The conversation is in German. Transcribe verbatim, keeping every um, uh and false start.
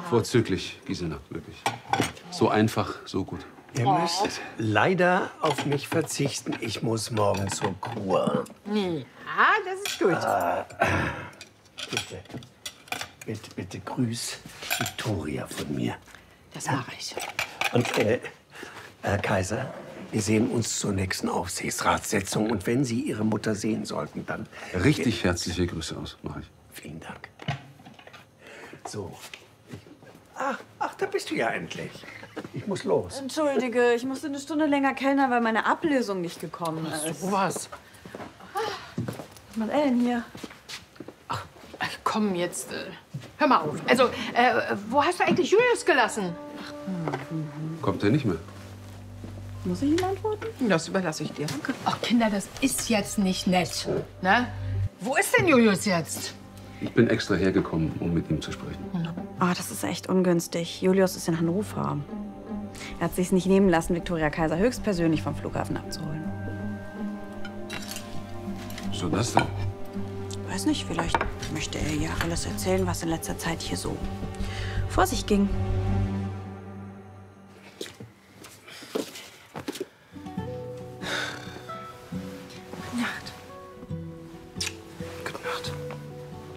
Vorzüglich, Gisela, wirklich. So einfach, so gut. Ihr müsst leider auf mich verzichten. Ich muss morgen zur Kur. Ja, das ist gut. Ah, bitte, bitte, bitte grüß Victoria von mir. Das mache ich. Und, äh, Herr Kaiser, wir sehen uns zur nächsten Aufsichtsratssitzung. Und wenn Sie Ihre Mutter sehen sollten, dann... Richtig herzliche Grüße aus, mache ich. Vielen Dank. So. Ach, ach, da bist du ja endlich. Ich muss los. Entschuldige, ich musste eine Stunde länger kellnern, weil meine Ablösung nicht gekommen ist. So was. Was macht er denn hier? Ach, komm jetzt. Äh, hör mal auf. Also, äh, wo hast du eigentlich Julius gelassen? Kommt er nicht mehr? Muss ich ihm antworten? Das überlasse ich dir. Ach, Kinder, das ist jetzt nicht nett. Ne? Wo ist denn Julius jetzt? Ich bin extra hergekommen, um mit ihm zu sprechen. Ah, das ist echt ungünstig. Julius ist in Hannover. Er hat sich's nicht nehmen lassen, Viktoria Kaiser höchstpersönlich vom Flughafen abzuholen. Wieso das denn? Weiß nicht, vielleicht möchte er ihr alles erzählen, was in letzter Zeit hier so vor sich ging.